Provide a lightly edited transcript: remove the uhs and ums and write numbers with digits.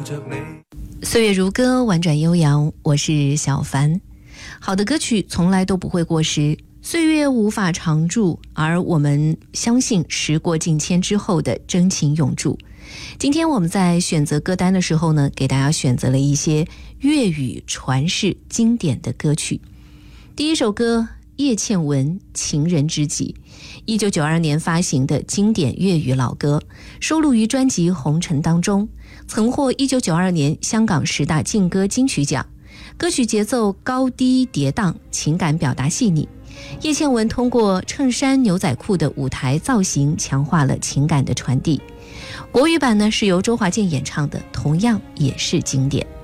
岁月如歌，婉转悠扬，我是小凡。好的歌曲从来都不会过时，岁月无法常驻，而我们相信时过境迁之后的真情永驻。今天我们在选择歌单的时候呢，给大家选择了一些粤语传世经典的歌曲。第一首歌，叶倩文《情人知己》，1992年发行的经典粤语老歌，收录于专辑《红尘》当中，曾获1992年香港10大劲歌金曲奖。歌曲节奏高低跌宕，情感表达细腻。叶倩文通过衬衫牛仔裤的舞台造型，强化了情感的传递。国语版呢是由周华健演唱的，同样也是经典。